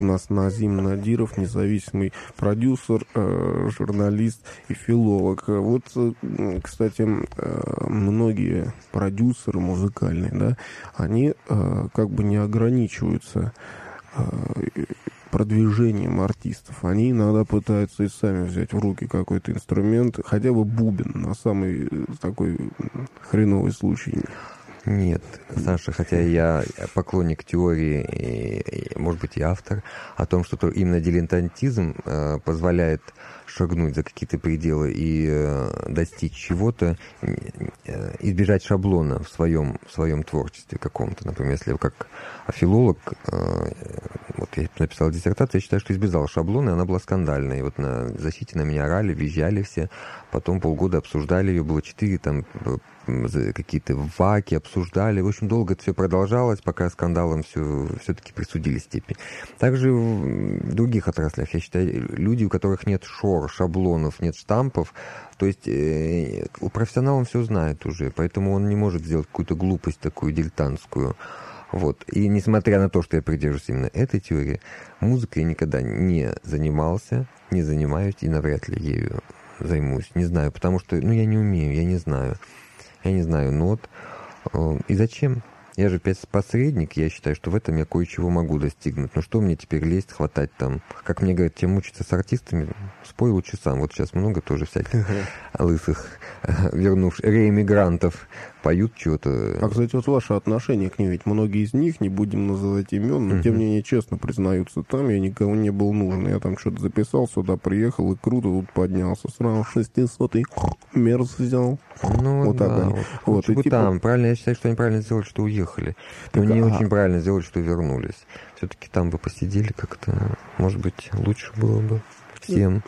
У нас Назим Надиров, независимый продюсер, журналист и филолог. Вот, кстати, многие продюсеры музыкальные, да, они как бы не ограничиваются продвижением артистов. Они иногда пытаются и сами взять в руки какой-то инструмент, хотя бы бубен, на самый такой хреновый случай. Нет, Саша, хотя я поклонник теории, и, может быть, и автор, о том, что именно дилетантизм позволяет шагнуть за какие-то пределы и достичь чего-то, избежать шаблона в своем творчестве каком-то. Например, если как филолог, вот я написал диссертацию, я считаю, что избежал шаблона, и она была скандальная. И вот на защите на меня орали, визжали все, потом полгода обсуждали ее, было 4 там какие-то ваки, обсуждали. В общем, долго это все продолжалось, пока скандалам все-таки присудили степень. Также в других отраслях, я считаю, люди, у которых нет шаблонов, нет штампов, то есть у профессионала все знает уже, поэтому он не может сделать какую-то глупость такую дилетантскую. Вот. И несмотря на то, что я придерживаюсь именно этой теории, музыкой я никогда не занимался, не занимаюсь и навряд ли ею займусь. Не знаю, потому что, я не умею, я не знаю. Я не знаю нот. И зачем? Я же посредник, я считаю, что в этом я кое-чего могу достигнуть. Но что мне теперь лезть, хватать там? Как мне говорят, чем мучиться с артистами, спой лучше сам. Вот сейчас много тоже всяких лысых, реэмигрантов поют чего-то. А, кстати, вот ваше отношение к ним, ведь многие из них, не будем называть имен, но тем не менее честно признаются, там я никому не был нужен. Я там что-то записал, сюда приехал и круто тут поднялся. Сразу 600-й мерз взял. Вот да, так они. Вот, и типа... там. Правильно, я считаю, что они правильно сделали, что уехали. Но не очень правильно сделали, что вернулись. Все-таки там бы посидели как-то, может быть, лучше было бы всем.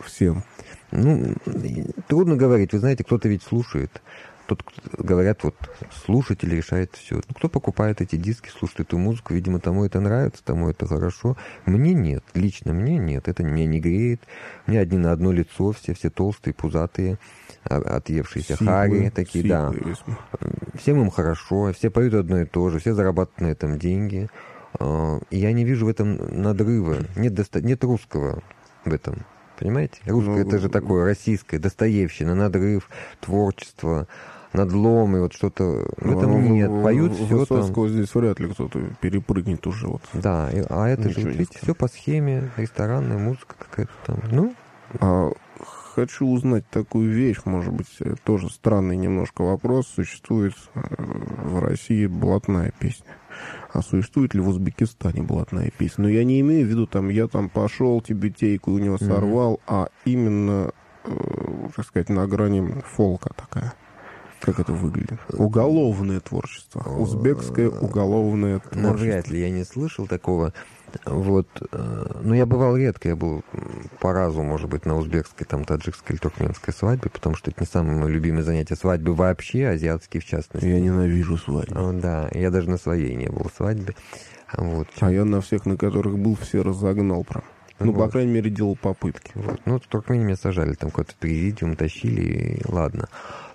Трудно говорить. Вы знаете, кто-то ведь слушает. Тут говорят, вот слушатель решает все. Кто покупает эти диски, слушает эту музыку, видимо, тому это нравится, тому это хорошо. Мне нет, лично мне нет. Это меня не греет. Мне одни на одно лицо, все толстые, пузатые, отъевшиеся хари такие, да. Всем им хорошо, все поют одно и то же, все зарабатывают на этом деньги. И я не вижу в этом надрыва. Нет русского в этом. Понимаете? Русское это же такое российское, достоевщина, надрыв, творчество, надлом, и вот что-то в этом нет. Поют все Высоцкого там. Здесь вряд ли кто-то перепрыгнет уже. Вот. Да, а это же, видите, все по схеме, ресторанная музыка какая-то там. Хочу узнать такую вещь, может быть, тоже странный немножко вопрос. Существует в России блатная песня. А существует ли в Узбекистане блатная песня? Но я не имею в виду, я пошел, тибетейку у него сорвал, а именно, так сказать, на грани фолка такая. Как это выглядит? Уголовное творчество. Узбекское уголовное творчество. Вряд ли, я не слышал такого. Вот. Но я бывал редко, я был по разу, может быть, на узбекской, таджикской или туркменской свадьбе, потому что это не самое мое любимое занятие свадьбы вообще, азиатские в частности. Я ненавижу свадьбы. Да, я даже на своей не был свадьбе. Вот. А я на всех, на которых был, все разогнал прям. По крайней мере, делал попытки. Вот. В Туркмении меня сажали, там какой-то президиум тащили, и ладно.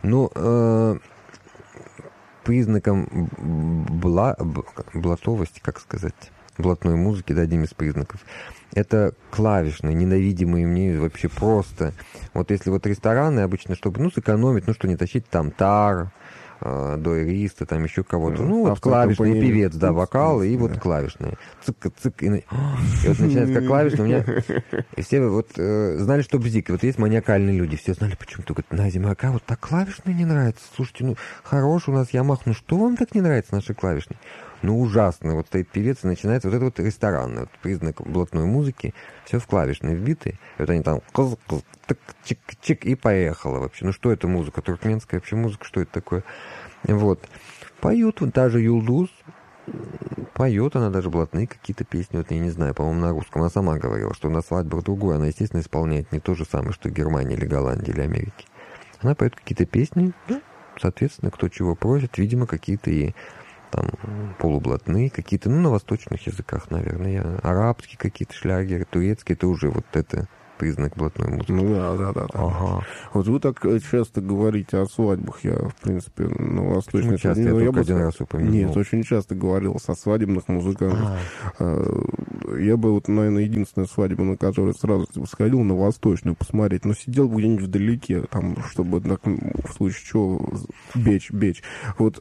Но признаком блатовости, как сказать, блатной музыки, одним из признаков, это клавишные, ненавидимые мне вообще просто. Вот если рестораны обычно, чтобы, сэкономить, что не тащить там тар, дуэриста, там еще кого-то. Клавишный певец, да, вокал, и клавишные. Цик-цик. И начинается как клавишные. У меня... И все знали, что бзик. Есть маниакальные люди. Все знали, почему-то. Говорят, Назим, а так клавишные не нравятся. Слушайте, хороший у нас Ямах. Что вам так не нравится, наши клавишные? Ужасно. Стоит певец, и начинается ресторанный, признак блатной музыки. Все в клавишные вбиты. И они там чик-чик, и поехало вообще. Что это музыка? Туркменская вообще музыка, что это такое? Поют, даже Юлдуз поет, она даже блатные какие-то песни, я не знаю, по-моему, на русском. Она сама говорила, что на свадьбах другое. Она, естественно, исполняет не то же самое, что в Германии или Голландии или Америке. Она поет какие-то песни, соответственно, кто чего просит, видимо, какие-то и полублатные, какие-то, на восточных языках, наверное. Арабские какие-то шлягеры, турецкие, это уже это признак блатной музыки. Ну да. Ага. Вот вы так часто говорите о свадьбах. Я, в принципе, на Восточной... Очень часто, я только один раз упомянул. Нет, очень часто говорил о свадебных музыкантах. Я бы вот, наверное, единственная свадьба, на которую сразу сходил, на Восточную посмотреть, но сидел где-нибудь вдалеке, там, чтобы так, в случае чего бечь. Вот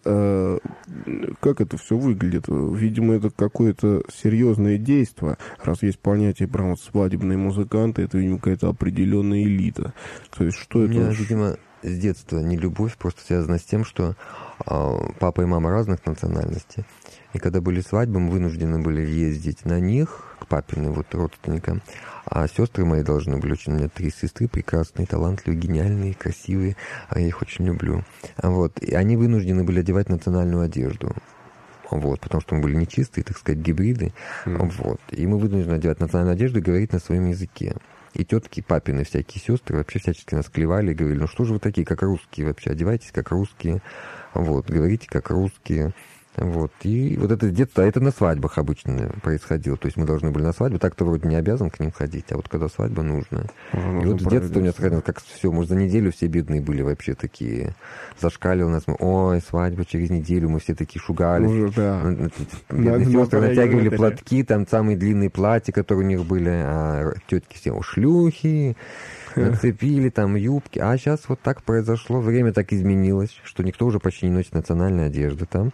как это все выглядит? Видимо, это какое-то серьезное действие, раз есть понятие прям вот свадебные музыканты, это, видимо, какая-то определенная элита. То есть что это? У меня, видимо, с детства не любовь просто связана с тем, что папа и мама разных национальностей. И когда были свадьбы, мы вынуждены были ездить на них, к папиным вот родственникам. А сестры мои должны были очень... У меня 3 сестры прекрасные, талантливые, гениальные, красивые. А я их очень люблю. Вот. И они вынуждены были одевать национальную одежду. Вот, потому что мы были нечистые, так сказать, гибриды. Вот. И мы вынуждены одевать национальную одежду и говорить на своем языке. И тетки, папины всякие сестры вообще всячески нас клевали и говорили, ну что же вы такие, как русские вообще, одевайтесь как русские, вот, говорите как русские. Вот. И вот это с детства, это на свадьбах обычно происходило. То есть мы должны были на свадьбу, так-то вроде не обязан к ним ходить, а вот когда свадьба нужна. И вот с детства у меня сохранилось, как все, может, за неделю все бедные были вообще такие. Зашкалил нас, мы, ой, свадьба через неделю, мы все такие шугались. Уже, да. Бедные сестры натягивали платки, там самые длинные платья, которые у них были, а тетки все, шлюхи. Нацепили там юбки. А сейчас вот так произошло, время так изменилось, что никто уже почти не носит национальной одежды там.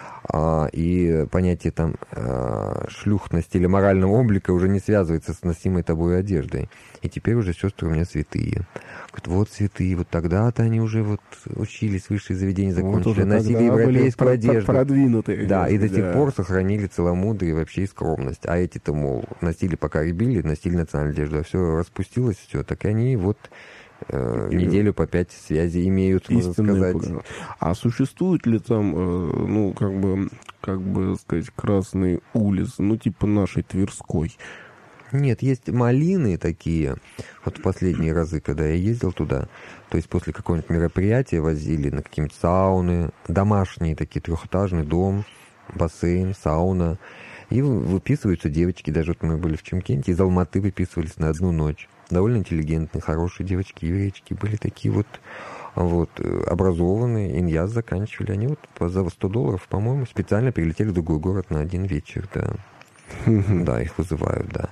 И понятие там шлюхности или морального облика уже не связывается с носимой тобой одеждой. И теперь уже сестры у меня святые. Говорят, вот святые, вот тогда-то они уже вот учились, высшие заведения закончили, вот носили европейскую одежду. Продвинутые. Да, и до сих пор сохранили целомудрие вообще и скромность. А эти-то, мол, носили пока рябили, носили национальную одежду, а все распустилось, все, так они вот... неделю по 5 связей имеют, можно сказать. А существует ли там, ну, как бы сказать, красные улицы, ну, типа нашей Тверской? Нет, есть малины такие. Вот в последние разы, когда я ездил туда, то есть после какого-нибудь мероприятия возили на какие-нибудь сауны, домашние такие, 3-этажный дом, бассейн, сауна. И выписываются девочки, даже вот мы были в Чимкенте, из Алматы выписывались на 1 ночь. Довольно интеллигентные, хорошие девочки, евреечки, были такие вот образованные, иньяз заканчивали. Они вот за $100, по-моему, специально прилетели в другой город на 1 вечер, да. Да, их вызывают, да.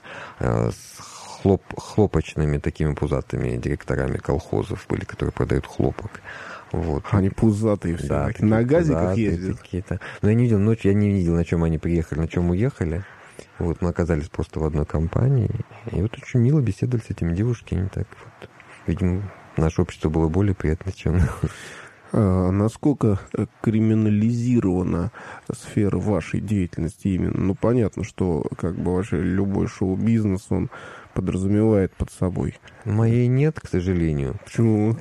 С хлопочными такими пузатыми директорами колхозов были, которые продают хлопок. Вот. Они пузатые все, да, на газиках ездят. Но я не видел ночью, я не видел, на чем они приехали, на чем уехали. Вот, мы оказались просто в одной компании, и вот очень мило беседовали с этими девушками. Так вот. Видимо, наше общество было более приятно, чем... Насколько криминализирована сфера вашей деятельности именно? Ну, понятно, что как бы вообще любой шоу-бизнес, он подразумевает под собой. Моей нет, к сожалению. Почему?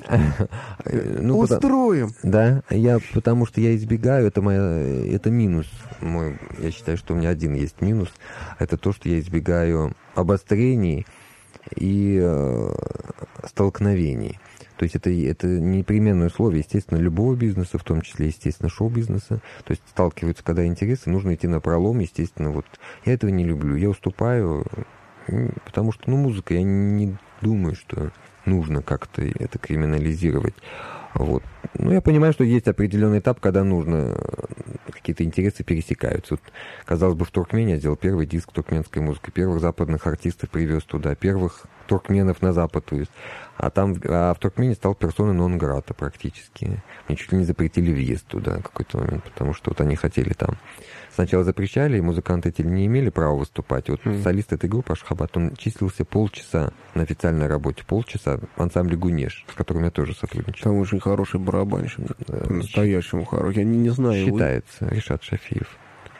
Устроим! Да, потому что я избегаю, это минус мой. Я считаю, что у меня один есть минус. Это то, что я избегаю обострений и столкновений. То есть это непременное условие, естественно, любого бизнеса, в том числе, естественно, шоу-бизнеса. То есть сталкиваются, когда интересы, нужно идти напролом, естественно. Вот. Я этого не люблю. Я уступаю, потому что, музыка, я не думаю, что нужно как-то это криминализировать. Вот. Но я понимаю, что есть определенный этап, когда нужно, какие-то интересы пересекаются. Вот, казалось бы, в Туркмении я сделал первый диск туркменской музыки, первых западных артистов привез туда, первых туркменов на Запад, то есть. А в Туркмении стал персоной нон-грата практически. Мне чуть ли не запретили въезд туда в какой-то момент, потому что вот они хотели там. Сначала запрещали, и музыканты эти не имели права выступать. Вот солист этой группы Ашхабад, он числился полчаса на официальной работе, полчаса в ансамбле «Гунеш», с которым я тоже сотрудничал. Там очень хороший барабанщик, по-настоящему хороший. Я не знаю. Считается, Ришат Шафиев.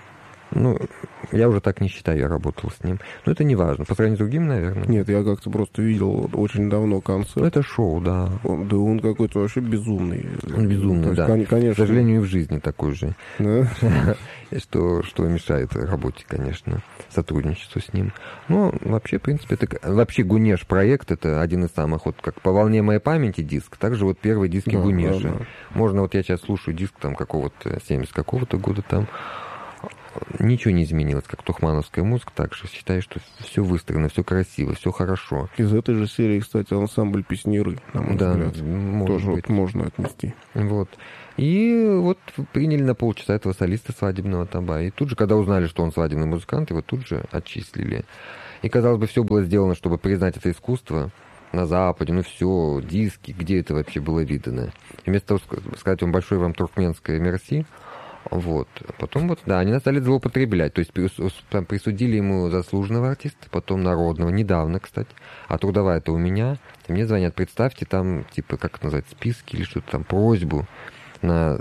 Я уже так не считаю, я работал с ним. Но это не важно. По сравнению с другим, наверное. Нет, я как-то просто видел очень давно концерт. Это шоу, да. Он какой-то вообще безумный. Он безумный, да. Конечно. К сожалению, и в жизни такой же. Да? Что мешает работе, конечно, сотрудничеству с ним. Вообще, в принципе, вообще Гунеш проект, это один из самых, вот как «По волне моей памяти» диск, также вот первые диски Гунеша. Да. Можно, вот я сейчас слушаю диск там какого-то, 70 какого-то года там. ничего не изменилось, как тухмановская музыка, так же считаю, что все выстроено, все красиво, все хорошо. Из этой же серии, кстати, ансамбль «Песняры», на мой взгляд, тоже вот можно отнести. Вот. И вот приняли на полчаса этого солиста свадебного Таба. И тут же, когда узнали, что он свадебный музыкант, его тут же отчислили. И, казалось бы, все было сделано, чтобы признать это искусство на Западе, ну все, диски, где это вообще было видано. И вместо того, сказать вам большое вам туркменское мерси, вот. Потом вот, да, они стали злоупотреблять. То есть присудили ему заслуженного артиста, потом народного, недавно, кстати. А трудовая-то у меня. И мне звонят, представьте, там, типа, как это называется, списки или что-то там, просьбу на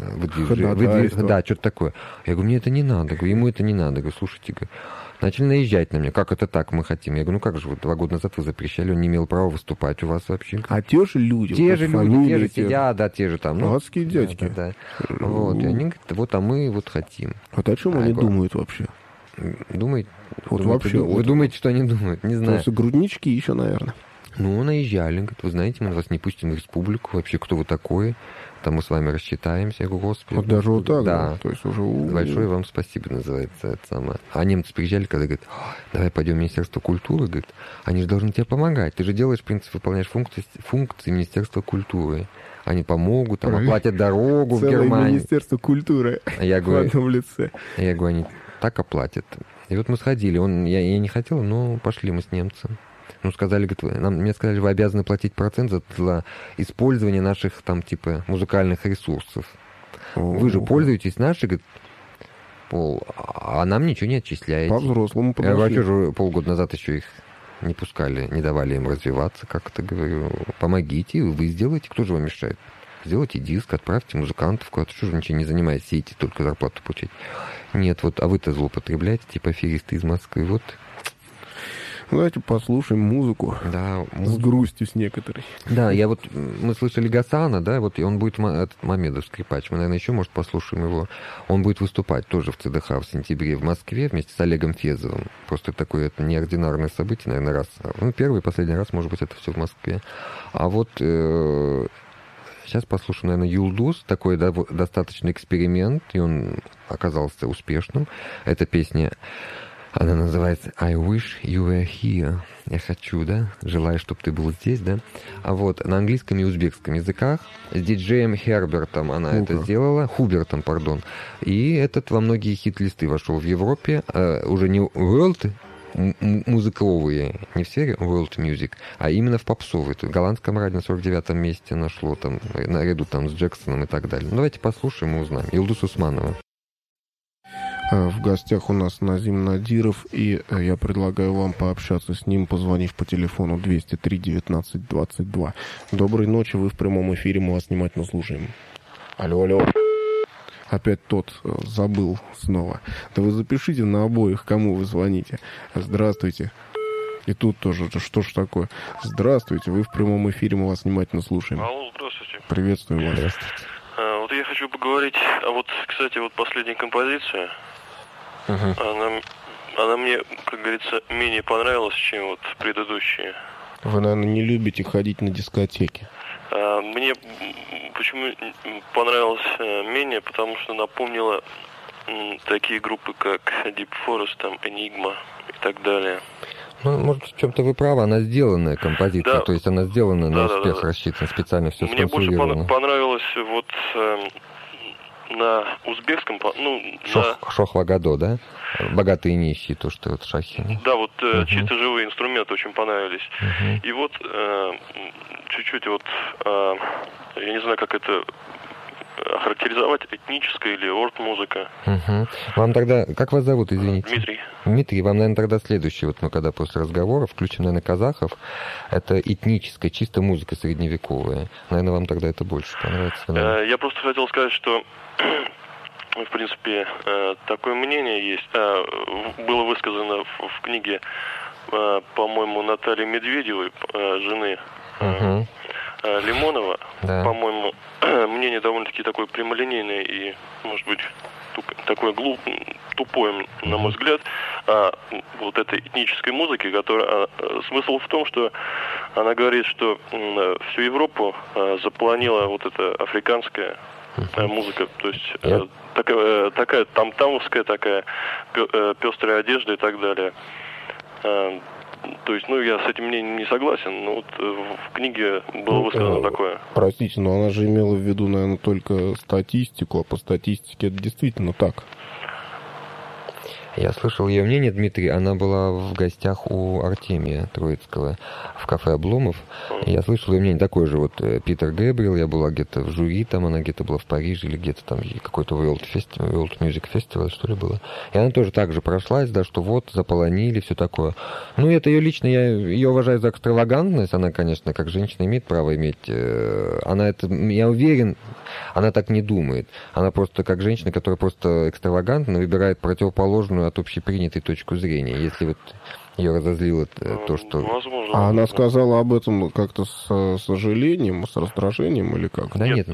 да, что-то такое. Я говорю, мне это не надо, говорю, ему это не надо. Я говорю, слушайте, начали наезжать на меня. Как это так мы хотим? Я говорю, ну как же, вот 2 года назад вы запрещали, он не имел права выступать у вас вообще. А те же люди. Те же люди, те же сидят, да, те же там. Ну, адские дядьки. Да. Вот, и они говорят, вот, а мы вот хотим. Вот о чем они думают вообще? Думаете? Вот вообще. Вы думаете, что они думают? Не знаю. Просто груднички еще, наверное. Ну, наезжали, говорит, вы знаете, мы вас не пустим в республику, вообще, кто вы такой? Там мы с вами рассчитаемся. Я говорю, господи. Вот даже вот так? Да. То есть уже... Большое вам спасибо, называется это самое. А немцы приезжали, когда говорят, давай пойдем в Министерство культуры, говорит, они же должны тебе помогать. Ты же делаешь, в принципе, выполняешь функции Министерства культуры. Они помогут, там, оплатят дорогу в Германию. Министерство культуры в одном лице. Я говорю, они так оплатят. И вот мы сходили. Я не хотел, но пошли мы с немцем. Ну, сказали, говорит, мне сказали, вы обязаны платить процент за использование наших, там, типа, музыкальных ресурсов. Вы же пользуетесь нашей, говорит, а нам ничего не отчисляете. По-взрослому подошли. Я говорю, что же полгода назад еще их не пускали, не давали им развиваться, как-то, говорю, помогите, вы сделаете, кто же вам мешает? Сделайте диск, отправьте музыкантов куда-то, что же ничего не занимаетесь, сидите только зарплату получать. Нет, вот, а вы-то злоупотребляете, типа аферисты из Москвы, вот. Давайте послушаем музыку. Да, с грустью с некоторой. Да, мы слышали Гасана, да, вот и он будет, этот Мамедов скрипач, мы, наверное, еще, может, послушаем его. Он будет выступать тоже в ЦДХ в сентябре в Москве вместе с Олегом Фезовым. Просто такое это неординарное событие, наверное, раз. Ну, первый и последний раз, может быть, это все в Москве. А вот сейчас послушаем, наверное, Юлдуз, такой достаточно эксперимент, и он оказался успешным. Эта песня... Она называется «I wish you were here». Я хочу, да? Желаю, чтобы ты был здесь, да? А вот на английском и узбекском языках с диджеем Хербертом она это сделала. Хубертом, пардон. И этот во многие хит-листы вошел в Европе. Уже не world музыковые, не в сфере world music, а именно в попсовой. В голландском радио на 49-м месте нашло, там, наряду там с Джексоном и так далее. Ну, давайте послушаем и узнаем. Юлдуз Усманова. В гостях у нас Назим Надиров, и я предлагаю вам пообщаться с ним, позвонив по телефону 203-19-22. Доброй ночи, вы в прямом эфире, мы вас внимательно слушаем. Алло. Опять тот забыл снова. Да вы запишите на обоих, кому вы звоните. Здравствуйте. И тут тоже, что ж такое? Здравствуйте, вы в прямом эфире, мы вас внимательно слушаем. Алло, здравствуйте. Приветствую вас. Здравствуйте. Вот я хочу поговорить, кстати, последняя композиция. Она мне, как говорится, менее понравилась, чем вот предыдущие. Вы, наверное, не любите ходить на дискотеки. Мне почему понравилось менее, потому что напомнила такие группы, как Deep Forest, там, Enigma и так далее. Ну, может, в чем-то вы правы, она сделанная композиция, да. То есть она сделана на успех, рассчитана, специально все сконструировано. Мне больше понравилось вот на узбекском, Шох Вагадо, да? Богатые и нищие, то, что вот шахи. Да, вот чисто живые инструменты очень понравились. И вот чуть-чуть вот, я не знаю, как это охарактеризовать, этническая или орт-музыка. Вам тогда, как вас зовут, извините? Дмитрий. Дмитрий, вам, наверное, тогда следующий, вот мы когда после разговора включим, наверное, казахов, это этническая, чисто музыка средневековая. Наверное, вам тогда это больше понравится. Я просто хотел сказать, что в принципе такое мнение есть. Было высказано в книге, по-моему, Натальи Медведевой, жены Лимонова. Да. По-моему, мнение довольно-таки такое прямолинейное и, может быть, такое тупое, на мой взгляд, вот этой этнической музыки, которая... Смысл в том, что она говорит, что всю Европу заполонила вот эта африканская музыка. То есть такая тамтамовская, такая пестрая одежда и так далее. То есть, я с этим мнением не согласен, но вот в книге было высказано такое. Простите, но она же имела в виду, наверное, только статистику, а по статистике это действительно так. Я слышал ее мнение, Дмитрий, она была в гостях у Артемия Троицкого в кафе «Обломов». Я слышал ее мнение такое же, вот Питер Гэбриэл, я была где-то в жюри, там она где-то была в Париже, или где-то там какой-то World Music Festival, что ли, было. И она тоже так же прошлась, да, что вот, заполонили, все такое. Это ее лично, я ее уважаю за экстравагантность, она, конечно, как женщина имеет право иметь, она это, я уверен, она так не думает. Она просто как женщина, которая просто экстравагантно выбирает противоположную от общепринятой точку зрения. Если вот ее разозлило то, что... Возможно. А она сказала об этом как-то с сожалением, с раздражением или как? Да нет.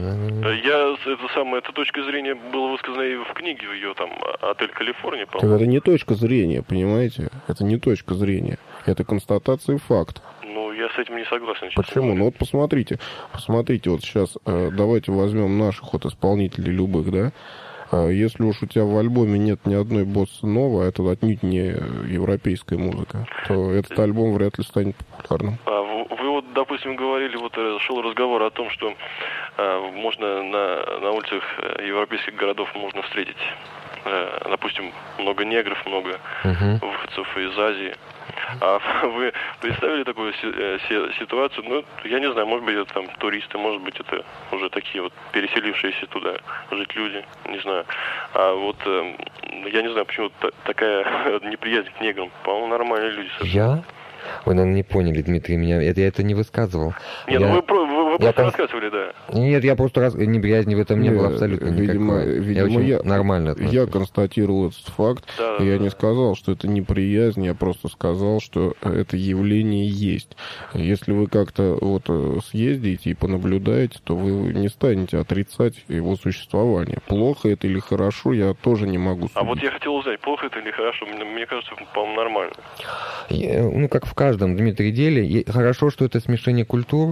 Эта точка зрения была высказана и в книге ее, там, «Отель Калифорния», по-моему. Это не точка зрения, понимаете? Это не точка зрения. Это констатация факта. Я с этим не согласен. Почему? Вот посмотрите, вот сейчас давайте возьмем наших вот исполнителей любых, да? Если уж у тебя в альбоме нет ни одной босса-нова, это отнюдь не европейская музыка, то этот альбом вряд ли станет популярным. Вы вот, допустим, говорили, шел разговор о том, что можно на улицах европейских городов можно встретить, допустим, много негров, много выходцев из Азии. А вы представили такую ситуацию? Я не знаю, может быть, это там туристы, может быть, это уже такие вот переселившиеся туда жить люди, не знаю. А я не знаю, почему такая неприязнь к неграм. По-моему, нормальные люди совершенно. Я? Вы, наверное, не поняли, Дмитрий, меня. Я это не высказывал. Нет, вы просто рассказывали, да. Нет, я просто неприязни в этом не было абсолютно никакой. Видимо, я нормально отношусь. Я констатировал этот факт. Да, я не сказал, что это неприязнь, я просто сказал, что это явление есть. Если вы как-то съездите и понаблюдаете, то вы не станете отрицать его существование. Плохо это или хорошо, я тоже не могу судить. А вот я хотел узнать, плохо это или хорошо, мне кажется, по-моему, нормально. Как в каждом, Дмитрий, деле, хорошо, что это смешение культуры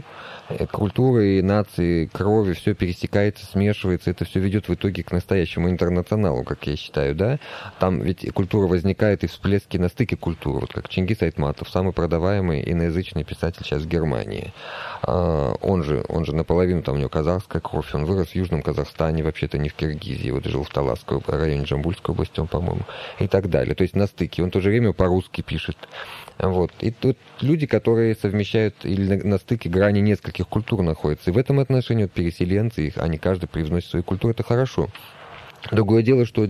и нации, крови, все пересекается, смешивается, это все ведет в итоге к настоящему интернационалу, как я считаю, да? Там ведь культура возникает и всплески на стыке культур, вот как Чингис Айтматов, самый продаваемый иноязычный писатель сейчас в Германии. Он же наполовину, там у него казахская кровь, он вырос в Южном Казахстане, вообще-то не в Киргизии, жил в Таласской районе Джамбульской области, по-моему, и так далее. То есть на стыке. Он в то же время по-русски пишет. И тут люди, которые совмещают или на стыке грани нескольких культур находятся. И в этом отношении переселенцы, они каждый привносит свою культуру, это хорошо. Другое дело, что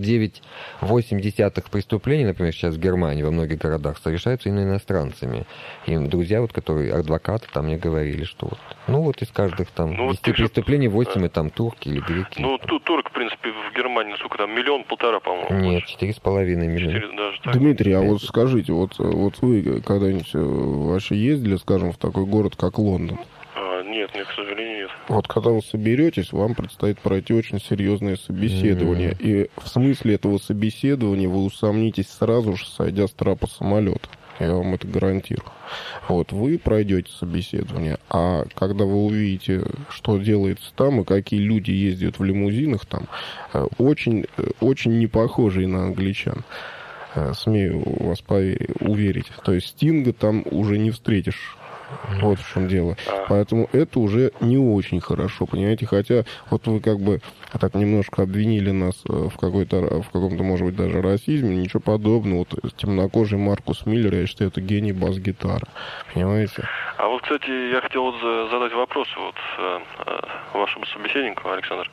9,8 преступлений, например, сейчас в Германии, во многих городах, совершаются именно иностранцами. И друзья, которые адвокаты, там мне говорили, что из каждых там 10 преступлений 8 там турки или греки. Турок, в принципе, в Германии, сколько там, 1,5 миллиона, по-моему? Нет, 4,5 миллиона. Дмитрий, а скажите, вот вы когда-нибудь вообще ездили, скажем, в такой город, как Лондон? Нет, к сожалению, нет. Вот когда вы соберетесь, вам предстоит пройти очень серьезное собеседование. И в смысле этого собеседования вы усомнитесь сразу же, сойдя с трапа самолета. Я вам это гарантирую. Вы пройдете собеседование, а когда вы увидите, что делается там и какие люди ездят в лимузинах там, очень, очень не похожие на англичан. Смею вас уверить. То есть Стинга там уже не встретишь. Вот в чем дело. Поэтому это уже не очень хорошо, понимаете? Хотя вы так немножко обвинили нас в каком-то, может быть, даже расизме, ничего подобного. Темнокожий Маркус Миллер, я считаю, это гений бас-гитары. Понимаете? А кстати, я хотел задать вопрос вашему собеседнику, Александр.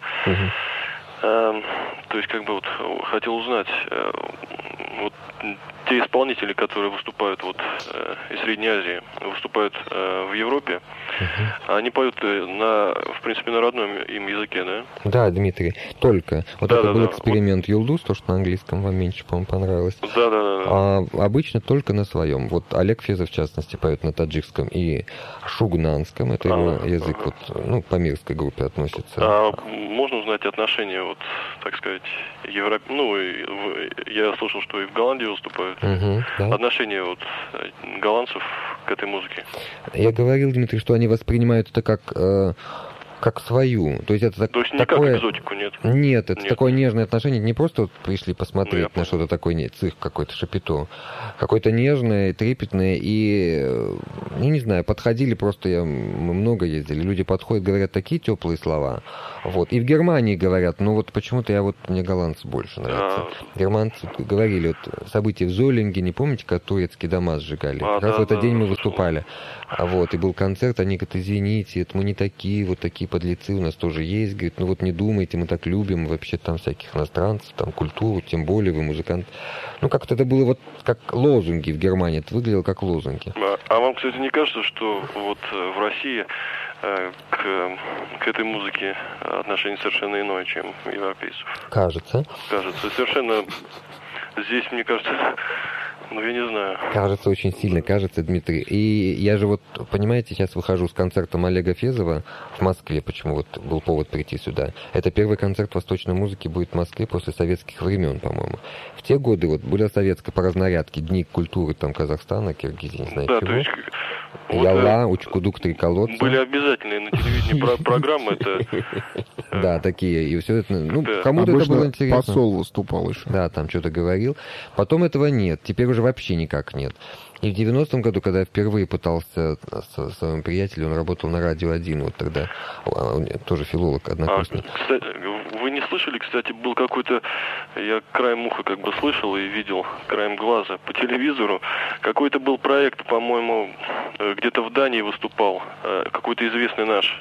То есть, хотел узнать, те исполнители, которые выступают из Средней Азии, выступают в Европе, они поют в принципе, на родном им языке, да? Да, Дмитрий, только. Это был эксперимент Юлдуз, то, что на английском вам меньше, по-моему, понравилось. Да. А обычно только на своем. Олег Фезов, в частности, поет на таджикском и шугнанском, это его язык, по мирской группе относится. А можно узнать отношения, так сказать, я слышал, что и в Голландии выступают. Да. Отношение голландцев к этой музыке. Я говорил, Дмитрий, что они воспринимают это как как свою. То есть это То есть такое... никак экзотику нет? Нет, это такое нежное отношение. Не просто вот пришли посмотреть на что-то такое, цирк какой-то, шапито. Какое-то нежное, трепетное. И, я не знаю, подходили просто, мы много ездили, люди подходят, говорят такие теплые слова. Вот. И в Германии говорят, ну вот почему-то мне голландцы больше нравятся. Германцы говорили, вот события в Золинге, не помните, как турецкие дома сжигали? Как раз в этот день мы выступали. Вот, и был концерт, они говорят, извините, это мы не такие, вот такие подлецы у нас тоже есть. Говорит, ну вот не думайте, мы так любим вообще там всяких иностранцев, там культуру, тем более вы музыкант. Ну как-то это было вот как лозунги в Германии, это выглядело как лозунги. А вам, кстати, не кажется, что вот в России к этой музыке отношение совершенно иное, чем у европейцев? Кажется. Кажется, совершенно здесь, мне кажется... Ну, я не знаю. Кажется, очень сильно кажется, Дмитрий. И я же вот, понимаете, сейчас выхожу с концертом Олега Фезова в Москве, почему вот был повод прийти сюда. Это первый концерт восточной музыки будет в Москве после советских времен, по-моему. В те годы вот были советские по разнарядке, дни культуры там Казахстана, Киргизии, не знаю чего. То есть, Яла, Учкудук, Три колодца. Были обязательные на телевидении программы. Да, такие. И все это, ну, кому-то это было интересно. Посол выступал еще. Да, там что-то говорил. Потом этого нет. Теперь уже вообще никак нет. И в 90-м году, когда я впервые пытался со своим приятелем, он работал на Радио 1, вот тогда, он тоже филолог, однокурсник. Кстати, вы не слышали, кстати, был какой-то, я краем уха как бы слышал и видел, краем глаза по телевизору, какой-то был проект, по-моему, где-то в Дании выступал, какой-то известный наш...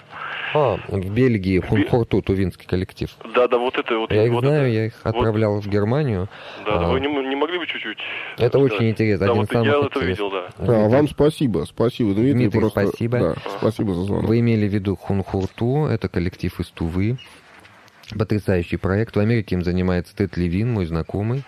в Бельгии, Хунхорту, тувинский коллектив. Да, вот это вот... Я их вот знаю, это, я их отправлял в Германию. Да, вы не могли бы чуть-чуть... Это очень интересно, один из самых я это видел, да. Вам спасибо, Дмитрий, просто... спасибо. Да, спасибо за звонок. Вы имели в виду Хунхурту, это коллектив из Тувы. Потрясающий проект. В Америке им занимается Тед Левин, мой знакомый.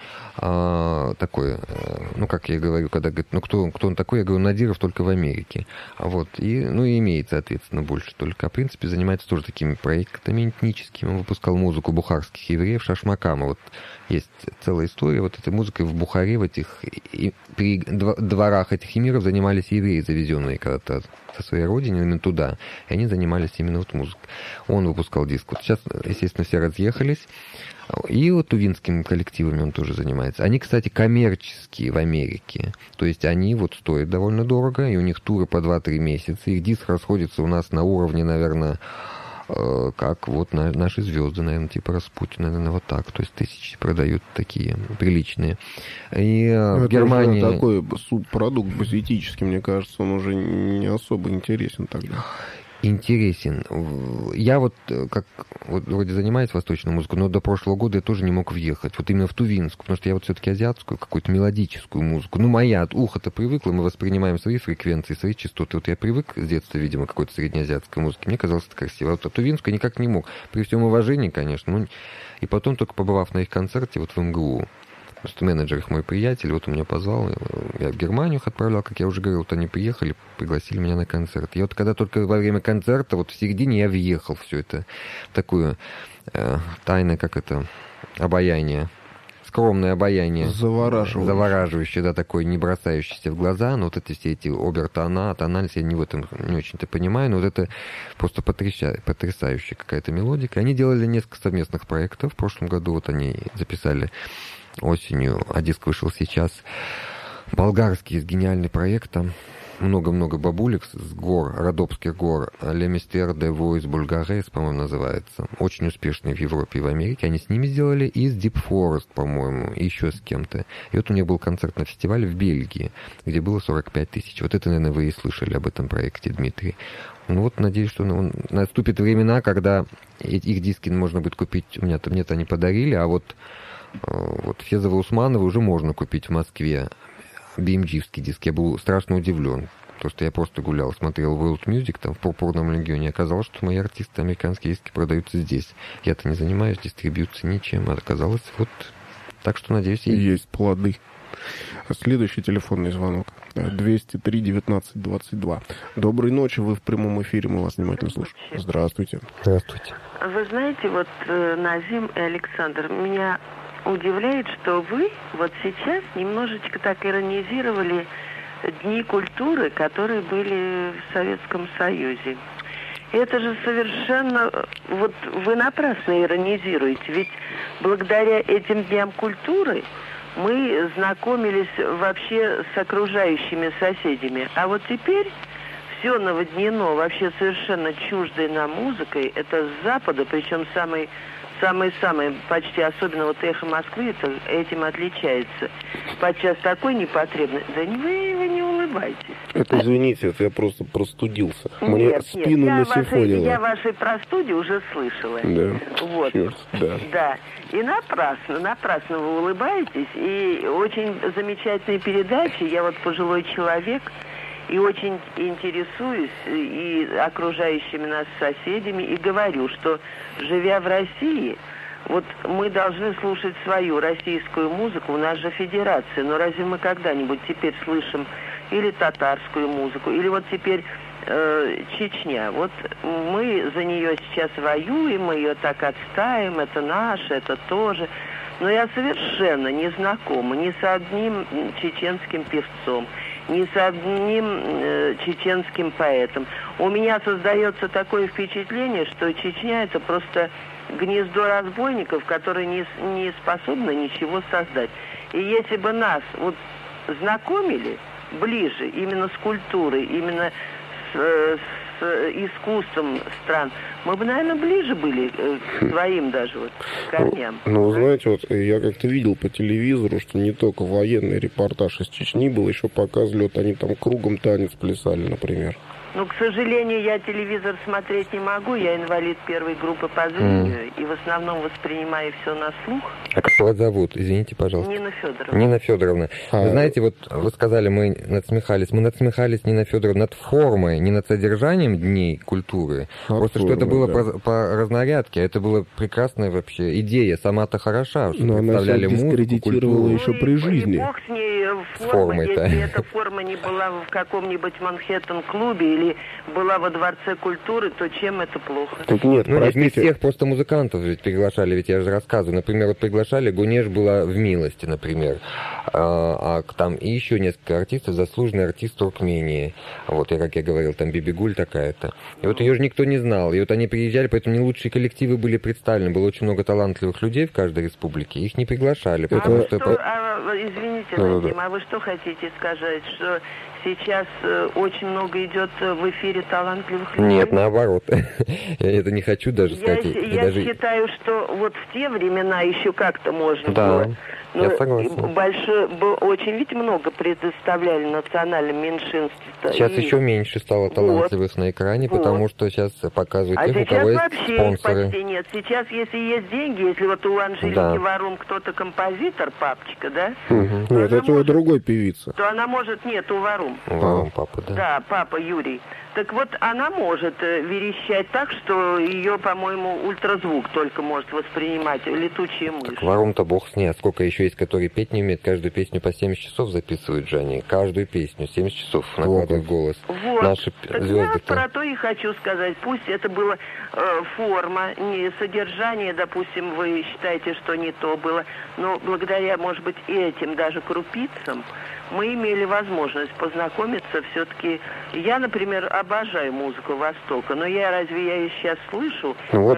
Такой, ну, как я говорю, когда говорят, ну, кто он такой? Я говорю, Надиров только в Америке. Вот. И, ну, и имеет, соответственно, больше только. А, в принципе, занимается тоже такими проектами этническими. Он выпускал музыку бухарских евреев, Шашмакама. Вот есть целая история. Вот этой музыкой в Бухаре, в этих при дворах этих эмиров занимались евреи, завезенные когда-то со своей родины именно туда. И они занимались именно вот музыкой. Он выпускал диск. Вот сейчас, естественно, все разъехались. И вот тувинскими коллективами он тоже занимается. Они, кстати, коммерческие в Америке. То есть они вот стоят довольно дорого, и у них туры по 2-3 месяца. Их диск расходится у нас на уровне, наверное, как вот наши звезды, наверное, типа Распутин, наверное, вот так. То есть тысячи продают такие приличные. И в Германии... Это такой субпродукт базитический, мне кажется, он уже не особо интересен тогда. Интересен. Я вот, как вот, вроде занимаюсь восточной музыкой, но до прошлого года я тоже не мог въехать. Вот именно в тувинскую, потому что я вот все-таки азиатскую, какую-то мелодическую музыку. Ну, моя от уха-то привыкла, мы воспринимаем свои фреквенции, свои частоты. Вот я привык с детства, видимо, к какой-то среднеазиатской музыке. Мне казалось это красиво. Вот тувинскую никак не мог. При всем уважении, конечно. Ну, и потом, только побывав на их концерте вот в МГУ, просто менеджер их мой приятель, вот он меня позвал, я в Германию их отправлял, как я уже говорил, вот они приехали, пригласили меня на концерт. И вот когда только во время концерта, вот в середине я въехал все это, такое тайное, как это, обаяние, скромное обаяние. Завораживающее, да, такое, не бросающееся в глаза, но вот эти все эти обертона, тональность, я не в этом не очень-то понимаю, но вот это просто потрясающая какая-то мелодика. Они делали несколько совместных проектов, в прошлом году вот они записали осенью, а диск вышел сейчас. Болгарский есть гениальный проект, там много-много бабулек с гор, Родопских гор, «Le Mystère de Voix Bulgares», по-моему, называется. Очень успешный в Европе и в Америке. Они с ними сделали, и с Deep Forest, по-моему, и еще с кем-то. И вот у них был концерт на фестивале в Бельгии, где было 45 тысяч. Вот это, наверное, вы и слышали об этом проекте, Дмитрий. Ну вот, надеюсь, что наступят времена, когда их диски можно будет купить. Мне-то они подарили, а вот Фезова Усманова уже можно купить в Москве. BMG-вский диск. Я был страшно удивлен. Потому что я просто гулял, смотрел World Music там в Пурпурном легионе. Оказалось, что мои артисты, американские диски продаются здесь. Я-то не занимаюсь дистрибьюцией ничем. А оказалось, вот... Так что, надеюсь... Есть плоды. Следующий телефонный звонок. 203-19-22. Доброй ночи, вы в прямом эфире, мы вас внимательно слушаем. Здравствуйте. Здравствуйте. Вы знаете, вот Назим и Александр, меня удивляет, что вы вот сейчас немножечко так иронизировали Дни культуры, которые были в Советском Союзе. Это же совершенно... Вот вы напрасно иронизируете. Ведь благодаря этим дням культуры мы знакомились вообще с окружающими соседями. А вот теперь все наводнено вообще совершенно чуждой нам музыкой. Это с Запада, причем самый, почти особенно вот «Эхо Москвы» этим отличается. Подчас такой непотребный. Да вы не улыбайтесь. Это, извините, это я просто простудился. Мне спину насифонило. Я вашей простуде уже слышала. Да. Вот. Черт, да. Да. И напрасно вы улыбаетесь. И очень замечательные передачи. Я вот пожилой человек. И очень интересуюсь и окружающими нас соседями, и говорю, что, живя в России, вот мы должны слушать свою российскую музыку, у нас же федерация, но разве мы когда-нибудь теперь слышим или татарскую музыку, или вот теперь Чечня. Вот мы за нее сейчас воюем, мы ее так отстаиваем, это наше, это тоже. Но я совершенно не знакома ни с одним чеченским певцом, ни с одним чеченским поэтом. У меня создается такое впечатление, что Чечня — это просто гнездо разбойников, которые не способны ничего создать. И если бы нас вот знакомили ближе именно с культурой, именно с искусством стран, мы бы, наверное, ближе были к своим даже вот корням. Ну, вы знаете, вот я как-то видел по телевизору, что не только военный репортаж из Чечни был, еще показывали, вот они там кругом танец плясали, например. Ну, к сожалению, я телевизор смотреть не могу, я инвалид первой группы по зрению, и в основном воспринимаю все на слух. А как вас зовут? Извините, пожалуйста. Нина Федоровна. Нина Федоровна. Вы знаете, вот вы сказали, мы надсмехались, Нина Федоровна, над формой, не над содержанием дней культуры. Просто что это было по разнарядке, это была прекрасная вообще идея, сама-то хороша, что представляли музыку, дискредитировала еще при жизни. И бог с ней формой-то. Если эта форма не была в каком-нибудь Манхэттен-клубе или была во Дворце культуры, то чем это плохо? Так нет, не всех просто музыкантов ведь приглашали, ведь я же рассказываю. Например, вот приглашали, Гунеш была в «Милости», например. А там и еще несколько артистов, заслуженный артист Туркмении. Вот, как я говорил, там Бибигуль такая-то. И вот ее же никто не знал. И вот они приезжали, поэтому не лучшие коллективы были представлены. Было очень много талантливых людей в каждой республике. Их не приглашали. Извините, Вадим, а вы что хотите сказать, что сейчас очень много идет в эфире талантливых людей? Нет, наоборот. Я это не хочу даже сказать. Я считаю, что вот в те времена еще как-то можно было. Но я согласен. Очень ведь много предоставляли национальным меньшинствам. Сейчас еще меньше стало талантливых на экране, потому что сейчас показывают тех, у кого есть спонсоры. Почти нет. Сейчас, если есть деньги, если вот у Анжелики Варум кто-то композитор, папочка, да? Нет, это у другой певицы. То она может, нет, у Варум. Варум папа, да. Да, папа Юрий. Так вот, она может верещать так, что ее, по-моему, ультразвук только может воспринимать, летучие мыши. Так Варум-то бог с ней, а сколько еще есть, которые петь не умеют, каждую песню по 70 часов записывают же они, каждую песню, 70 часов накладывают голос. Вот, наши так звезды-то. Я про то и хочу сказать, пусть это была форма, не содержание, допустим, вы считаете, что не то было, но благодаря, может быть, этим даже крупицам, мы имели возможность познакомиться все-таки. Я, например, обожаю музыку Востока, но разве я ее сейчас слышу?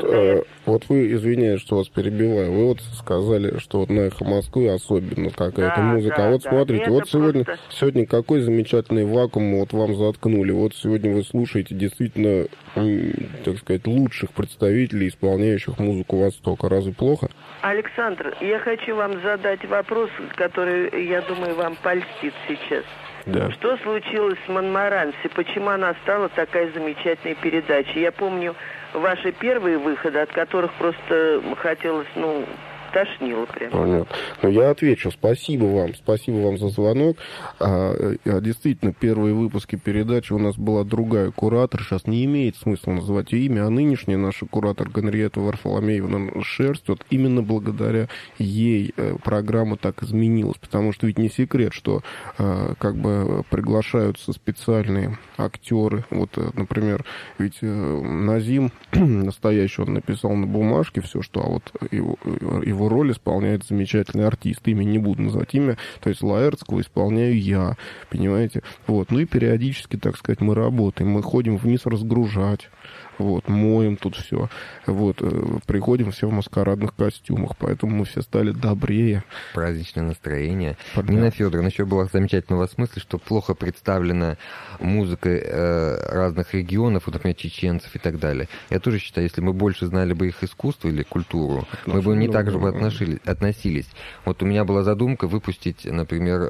Вот вы, извиняюсь, что вас перебиваю, вы вот сказали, что вот на «Эхо Москвы» особенно какая-то музыка. А вот смотрите, вот сегодня какой замечательный вакуум вот вам заткнули. Вот сегодня вы слушаете действительно, так сказать, лучших представителей, исполняющих музыку Востока. Разве плохо? Александр, я хочу вам задать вопрос, который, я думаю, вам польстит сейчас. Да. Что случилось с Монмаранси? Почему она стала такая замечательная передача? Я помню ваши первые выходы, от которых просто хотелось, тошнило прямо. Понятно. Но я отвечу. Спасибо вам за звонок. Действительно, первые выпуски передачи у нас была другая куратор. Сейчас не имеет смысла называть ее имя, а нынешняя наша куратор Генриетта Варфоломеевна Шерсть, вот именно благодаря ей программа так изменилась. Потому что ведь не секрет, что как бы приглашаются специальные актеры. Вот, например, ведь Назим настоящий, он написал на бумажке все, что, а вот его его роль исполняет замечательный артист. Имя не буду называть имя. То есть Лаэртского исполняю я, понимаете? Вот. Ну и периодически, так сказать, мы работаем. Мы ходим вниз разгружать. Вот, моем тут все. Вот, приходим все в маскарадных костюмах, поэтому мы все стали добрее. Праздничное настроение. Да. Нина Федоровна, еще была замечательная у вас мысль, что плохо представлена музыка разных регионов, вот, например, чеченцев и так далее. Я тоже считаю, если мы больше знали бы их искусство или культуру, мы бы не так же бы относились. Вот у меня была задумка выпустить, например,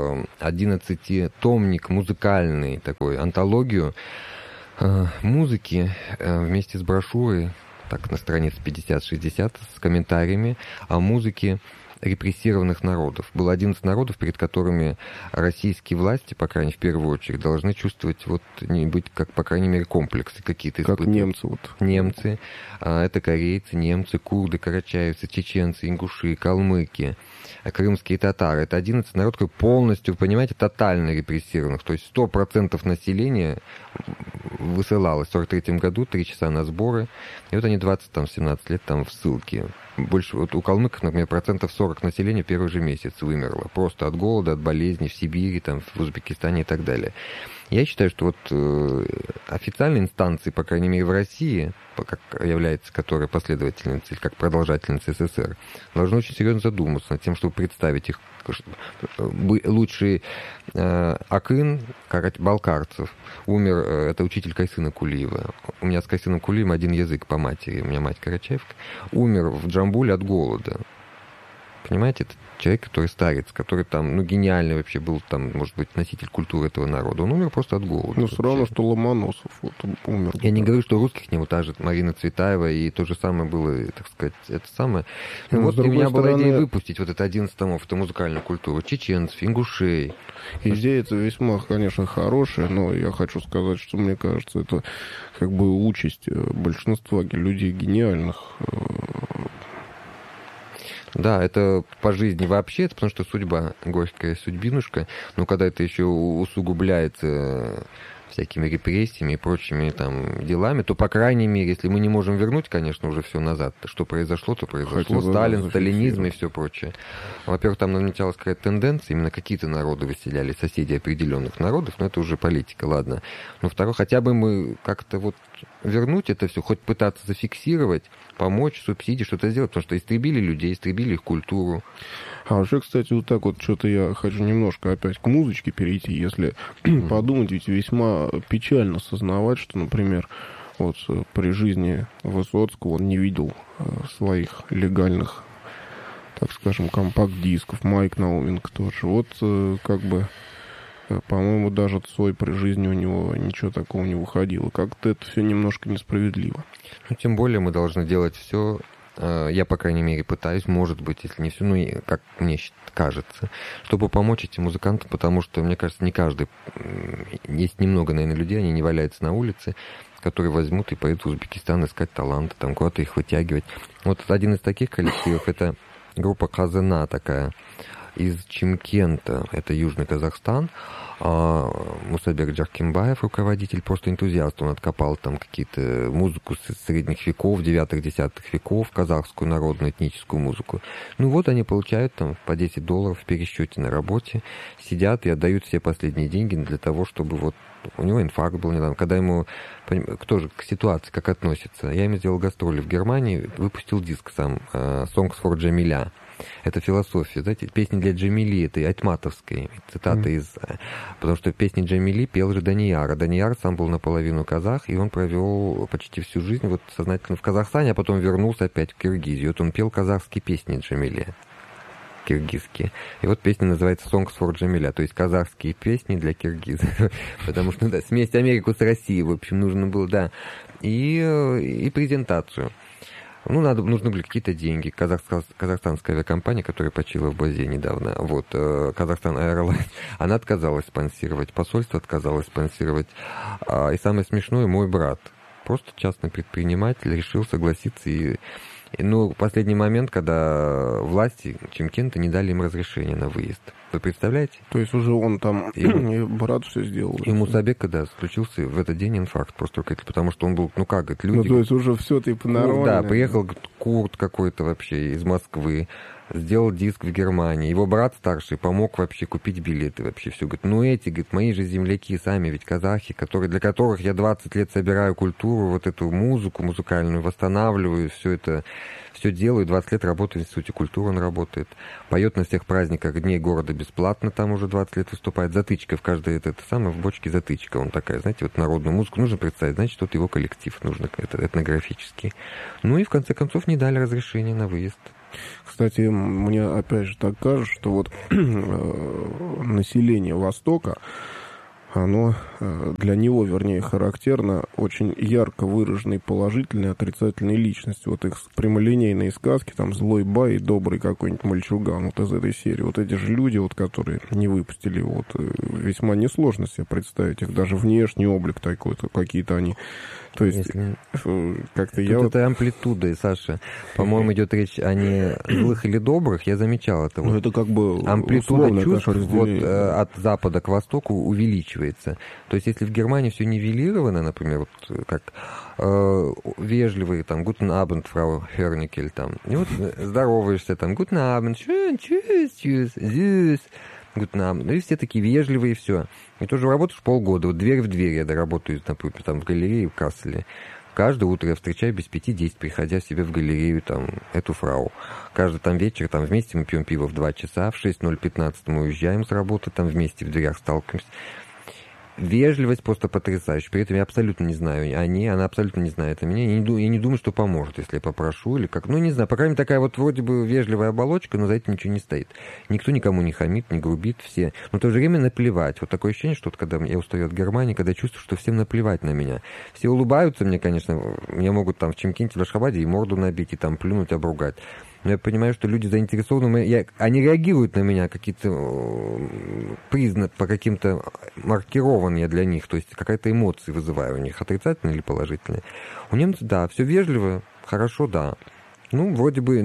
11-томник музыкальный, такой, антологию музыки вместе с брошюрой, так, на странице 50-60, с комментариями о музыке репрессированных народов. Было 11 народов, перед которыми российские власти, по крайней мере, в первую очередь, должны чувствовать, вот, не быть, как, по крайней мере, комплексы какие-то. Как немцы. Вот. Немцы, это корейцы, немцы, курды, карачаевцы, чеченцы, ингуши, калмыки, крымские татары. Это 11 народов, которые полностью, понимаете, тотально репрессированных. То есть 100% населения высылалось в 1943 году, 3 часа на сборы, и вот они 20-17 лет там в ссылке. Больше, вот у калмыков, например, 40% населения первый же месяц вымерло. Просто от голода, от болезней в Сибири, там, в Узбекистане и так далее. Я считаю, что вот официальные инстанции, по крайней мере, в России, как является которая последовательницей, как продолжательница СССР, должны очень серьезно задуматься над тем, чтобы представить их лучший акын балкарцев. Умер, это учитель Кайсына Кулиева. У меня с Кайсыном Кулиевым один язык по матери, у меня мать карачаевка. Умер в Джамбуле от голода. Понимаете, это человек, который старец, который там, ну, гениальный вообще был, там, может быть, носитель культуры этого народа. Он умер просто от голода. Ну, все равно, что Ломоносов вот, умер. Я не говорю, что русских не, вот та же Марина Цветаева, и то же самое было, так сказать, это самое. Ну, вот у меня была идея выпустить вот это 11 томов, это музыкальную культуру, чеченцев, ингушей. Идея это весьма, конечно, хорошая, но я хочу сказать, что, мне кажется, это как бы участь большинства людей гениальных. Да, это по жизни вообще, это потому что судьба, горькая судьбинушка, но когда это еще усугубляется всякими репрессиями и прочими там делами, то, по крайней мере, если мы не можем вернуть, конечно, уже все назад, что произошло, то произошло. Сталин, сталинизм и все прочее. Во-первых, там намечалась какая-то тенденция, именно какие-то народы выселяли, соседи определенных народов, но это уже политика, ладно. Но второе, хотя бы мы как-то вот вернуть это все, хоть пытаться зафиксировать, помочь, субсидии, что-то сделать, потому что истребили людей, истребили их культуру. А вообще, кстати, вот так вот что-то я хочу немножко опять к музычке перейти, если подумать, ведь весьма печально сознавать, что, например, вот при жизни Высоцкого он не видел своих легальных, так скажем, компакт-дисков, Майк Науменко тоже. Вот как бы, по-моему, даже Цой при жизни у него ничего такого не выходило. Как-то это все немножко несправедливо. Ну, тем более мы должны делать все. Я, по крайней мере, пытаюсь, может быть, если не все, ну, как мне кажется, чтобы помочь этим музыкантам, потому что, мне кажется, не каждый, есть немного, наверное, людей, они не валяются на улице, которые возьмут и поедут в Узбекистан искать таланты, там куда-то их вытягивать. Вот один из таких коллективов, это группа Казына такая, из Чимкента, это Южный Казахстан. Мусабек Джаркимбаев, руководитель, просто энтузиаст, он откопал там какие-то музыку с средних веков, 9-10 веков, казахскую народную этническую музыку. Ну вот они получают там по $10 в пересчете на работе, сидят и отдают все последние деньги для того, чтобы вот у него инфаркт был недавно, когда ему, кто же к ситуации как относится, я ему сделал гастроли в Германии, выпустил диск сам, Songs for Джамиля. Это философия, знаете, песни для Джамили, это айтматовская цитата из... Потому что песни Джамили пел же Данияр, а Данияр сам был наполовину казах, и он провел почти всю жизнь вот сознательно в Казахстане, а потом вернулся опять в Киргизию. Вот он пел казахские песни Джамили, киргизские. И вот песня называется Songs for Джамиля, то есть казахские песни для киргизов. Потому что, да, смесь Америку с Россией, в общем, нужно было, да. И презентацию. Ну, нужны были какие-то деньги. Казахстанская авиакомпания, которая почила в базе недавно, вот, Казахстан Airlines, она отказалась спонсировать, посольство отказалось спонсировать. И самое смешное, мой брат, просто частный предприниматель, решил согласиться ну, в последний момент, когда власти Чимкента не дали им разрешения на выезд. Вы представляете? То есть уже он там, брат все сделал. И Мусабек, когда случился в этот день инфаркт просто, потому что он был, говорит, люди... Ну, то есть уже все типа нормально. Да, приехал Курт какой-то вообще из Москвы, сделал диск в Германии. Его брат старший помог вообще купить билеты вообще. Все, говорит, говорит, мои же земляки сами ведь казахи, для которых я 20 лет собираю культуру, вот эту музыку музыкальную, восстанавливаю, все это, все делаю, 20 лет работаю в Институте культуры, он работает. Поет на всех праздниках Дней города бесплатно, там уже 20 лет выступает. Затычка в каждой, это самое, в бочке затычка. Он такая, знаете, вот народную музыку нужно представить, значит, вот его коллектив нужно, это этнографический. Ну и в конце концов не дали разрешения на выезд. Кстати, мне опять же так кажется, что вот население Востока, оно для него, вернее, характерно очень ярко выраженной положительной и отрицательной личности. Вот их прямолинейные сказки, там, злой бай и добрый какой-нибудь мальчуган, вот из этой серии. Вот эти же люди, вот, которые не выпустили, вот, весьма несложно себе представить их, даже внешний облик такой, какие-то они... То есть, как-то я... Это амплитуда, Саша. По-моему, идет речь о не злых или добрых, я замечал это. Ну, это как бы амплитуда чувств вот, от запада к востоку увеличивается. То есть, если в Германии все нивелировано, например, вот как вежливые, там, «Guten Abend, Frau Hörnickel», там, и вот здороваешься, там, «Guten Abend, schön, tschüss, tschüss, süß». Ну и все такие вежливые, и все. И тоже работаешь полгода. Вот дверь в дверь я доработаю, например, там в галерее в Касселе. Каждое утро я встречаю без 5-10, приходя себе в галерею, там, эту фрау. Каждый там вечер, там, вместе мы пьем пиво в 2 часа, в 6:15 мы уезжаем с работы, там, вместе в дверях сталкиваемся. Вежливость просто потрясающая. При этом я абсолютно не знаю она абсолютно не знает о меня. Я не думаю, что поможет, если я попрошу или как. Ну, не знаю. По крайней мере, такая вот вроде бы вежливая оболочка, но за этим ничего не стоит. Никто никому не хамит, не грубит, все. Но в то же время наплевать. Вот такое ощущение, что вот когда я устаю от Германии, когда я чувствую, что всем наплевать на меня. Все улыбаются мне, конечно. Меня могут там в Чимкенте, в Ашхабаде и морду набить, и там плюнуть, обругать. Но я понимаю, что люди заинтересованы, они реагируют на меня, какие-то признаки, по каким-то маркированным я для них, то есть какая-то эмоция вызываю у них, отрицательная или положительная. У немцев, да, все вежливо, хорошо, да. Ну, вроде бы,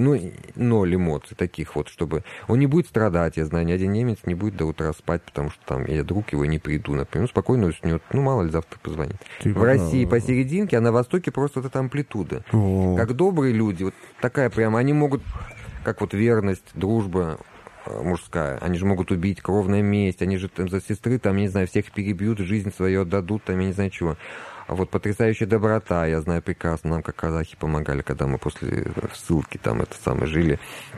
0 эмоций таких вот, чтобы... Он не будет страдать, я знаю, ни один немец не будет до утра спать, потому что там я друг его, не приду, например. Ну, спокойно уснет, мало ли завтра позвонит. В России посерединке, а на Востоке просто вот эта амплитуда. Как добрые люди, вот такая прямо, они могут, как вот верность, дружба мужская, они же могут убить, кровная месть, они же там за сестры, там, я не знаю, всех перебьют, жизнь свою отдадут, там, я не знаю чего. А вот потрясающая доброта, я знаю прекрасно, нам как казахи помогали, когда мы после ссылки там жили.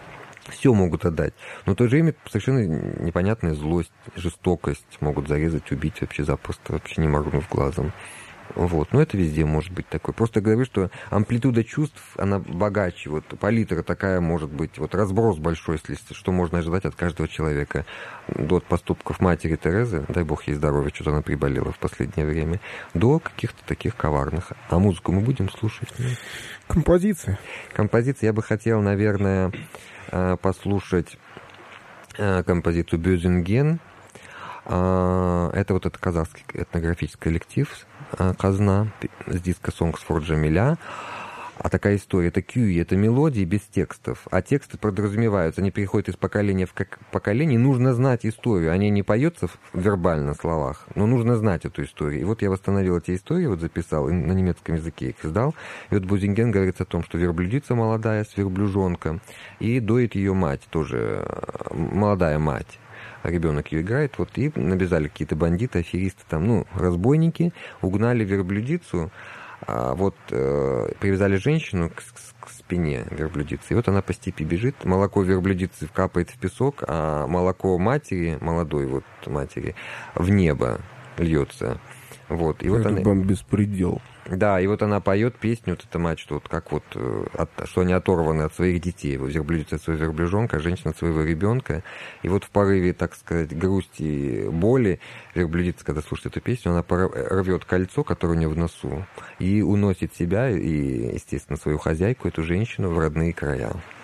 Все могут отдать. Но в то же время совершенно непонятная злость, жестокость могут зарезать, убить вообще запросто, вообще не моргнув глазом. Вот. Но это везде может быть такое. Просто говорю, что амплитуда чувств, она богаче. Вот палитра такая может быть. Вот разброс большой, если что можно ожидать от каждого человека. До поступков матери Терезы, дай бог ей здоровья, что-то она приболела в последнее время, до каких-то таких коварных. А музыку мы будем слушать? Композиция. Я бы хотел, наверное, послушать композицию «Бюзинген». Это вот этот казахский этнографический коллектив «Казна» с диска «Songs for Jamila». А такая история, это кюи, это мелодии без текстов, а тексты подразумеваются, они переходят из поколения в поколение, нужно знать историю, они не поются вербально в словах, но нужно знать эту историю. И вот я восстановил эти истории, вот записал, и на немецком языке их издал, и вот Бюзинген говорит о том, что верблюдица молодая, сверблюжонка, и доит ее мать, тоже молодая мать. Ребенок ее играет, вот, и набежали какие-то бандиты, аферисты, там, разбойники, угнали верблюдицу, привязали женщину к спине верблюдицы, и вот она по степи бежит, молоко верблюдицы капает в песок, а молоко матери, молодой вот матери, в небо льется. Вот, и вот она... беспредел. Да, и вот она поет песню, вот эта мать, что вот как вот, что они оторваны от своих детей. Вот верблюдица от своего верблюжонка, а женщина от своего ребенка. И вот в порыве, так сказать, грусти, боли, верблюдица, когда слушает эту песню, она рвет кольцо, которое у нее в носу, и уносит себя и, естественно, свою хозяйку, эту женщину, в родные края.